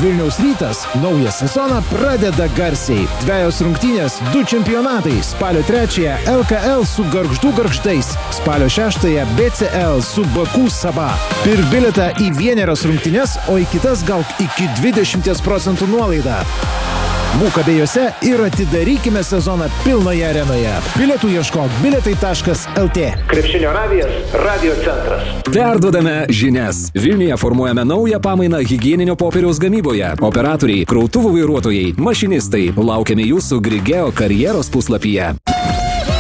Vilniaus Rytas naują sezoną pradeda garsiai. 2 rungtynės, 2 čempionatai. Spalio 3 LKL su Gargždų Gargždais. Spalio 6 BCL su Baku Saba. Pirk bilietą į vienerias rungtynės, o į kitas gauk iki 20% nuolaidą. Būk abiejose ir atidarykime sezoną pilnoje arenoje. Bilietų ieškok bilietai.lt. Krepšinio radijas, radio centras. Perduodame žinias. Vilniuje formuojame naują pamainą higieninio popieriaus gamyboje. Operatoriai, krautuvų vairuotojai, mašinistai. Laukiame jūsų Grigeo karjeros puslapyje.